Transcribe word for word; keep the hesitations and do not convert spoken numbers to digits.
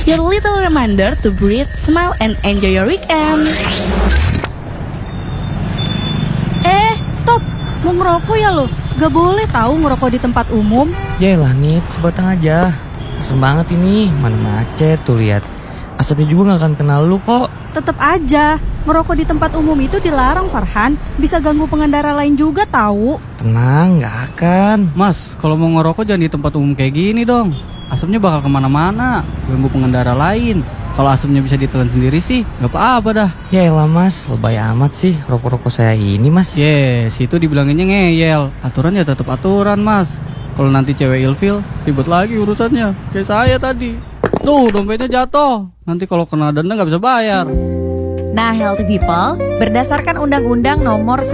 Your little reminder to breathe, smile, and enjoy your weekend. Eh, stop. Mau ngerokok ya lo? Gak boleh tahu ngerokok di tempat umum. Yaelah Nit, sebatang aja. Asem banget ini, mana macet tuh lihat. Asapnya juga gak akan kenal lu kok. Tetep aja, ngerokok di tempat umum itu dilarang, Farhan. Bisa ganggu pengendara lain juga tahu. Tenang, gak akan. Mas, kalau mau ngerokok jangan di tempat umum kayak gini dong. Asapnya bakal kemana-mana, ganggu pengendara lain. Kalau asapnya bisa ditelan sendiri sih, gak apa-apa dah. Yaelah mas, lebay amat sih rokok-rokok saya ini mas. Yes, itu dibilanginnya ngeyel. Aturan ya tetap aturan mas. Kalau nanti cewek ilfil, ribet lagi urusannya. Kayak saya tadi. Tuh, dompetnya jatuh. Nanti kalau kena denda gak bisa bayar. Nah, healthy people, berdasarkan Undang-Undang Nomor